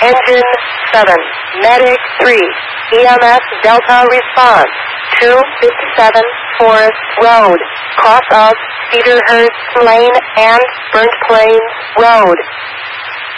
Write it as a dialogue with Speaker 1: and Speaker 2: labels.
Speaker 1: Engine 7, Medic 3, EMS Delta response, 257 Forest Road, cross of Cedarhurst Lane and Burnt Plains Road.